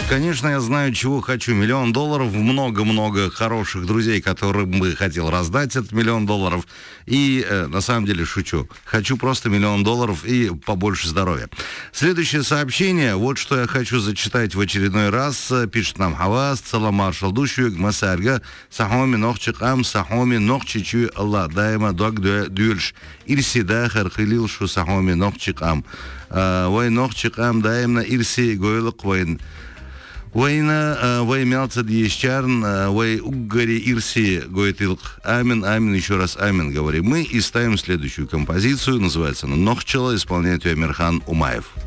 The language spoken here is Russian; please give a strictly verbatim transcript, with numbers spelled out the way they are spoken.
Конечно, я знаю, чего хочу. Миллион долларов, много-много хороших друзей, которым бы хотел раздать этот миллион долларов. И, э, на самом деле, шучу. Хочу просто миллион долларов и побольше здоровья. Следующее сообщение. Вот что я хочу зачитать в очередной раз. Пишет нам Хавас, Саламаршал Душюк, Масарга, Сахоми Нохчикам, Сахоми Нохчичу, Аллах, Дайма, Дог Дюльш, Ирси Дахар, Хилилшу, Сахоми Нохчикам. Вай Нохчикам, Дайма, Ирси Гойлок, Вайн. Война, вой мялца дьещарн, вой уггари ирси гойтилк. Амин, амин, еще раз амин, говорим мы. И ставим следующую композицию. Называется она «Нохчела», исполняет ее Амирхан Умаев.